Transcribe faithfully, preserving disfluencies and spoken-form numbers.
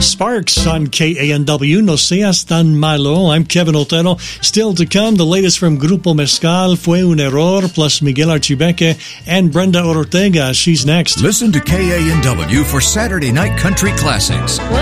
Sparks on K A N W. No seas tan malo. I'm Kevin Otero. Still to come, the latest from Grupo Mezcal, Fue un Error, plus Miguel Archibeque and Brenda Ortega. She's next. Listen to K A N W for Saturday Night Country Classics.